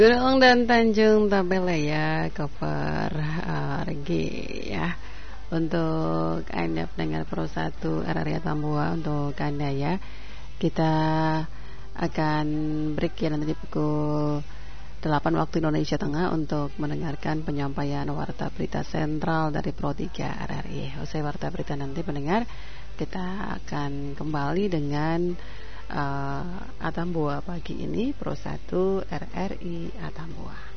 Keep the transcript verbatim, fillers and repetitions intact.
Gurung dan Tanjung Tabelaya cover uh, reggae ya. Untuk Anda pendengar Pro satu R R I Atambua, untuk Anda ya, kita akan break ya nanti pukul delapan waktu Indonesia Tengah untuk mendengarkan penyampaian Warta Berita Sentral dari Pro tiga R R I. Usai Warta Berita nanti pendengar, kita akan kembali dengan uh, Atambua pagi ini Pro satu R R I Atambua.